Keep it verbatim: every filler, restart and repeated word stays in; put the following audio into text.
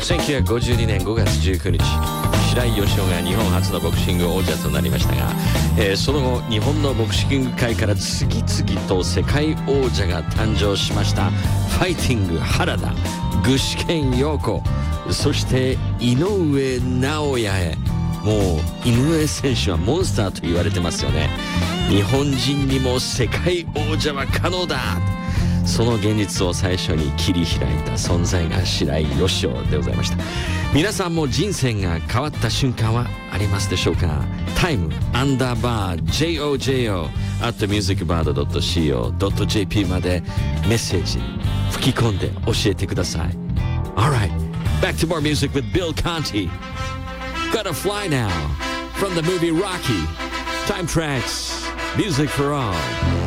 せんきゅうひゃくごじゅうにねんごがつじゅうくにち、白井義雄が日本初のボクシング王者となりましたが、えー、その後日本のボクシング界から次々と世界王者が誕生しました。ファイティング原田、具志堅用子、そして井上尚弥へ。もう井上選手はモンスターと言われてますよね。日本人にも世界王者は可能だ。その現実を最初に切り開いた存在が白井義雄でございました。皆さんも人生が変わった瞬間はありますでしょうか。タイムアンダーバー ジェイオージェイオー at ミュージックバード ドット シーオー ドット ジェーピー までメッセージ吹き込んで教えてください。 Alright, back to more music with Bill Conti. Gotta fly now from the movie Rocky. Time tracks, music for all.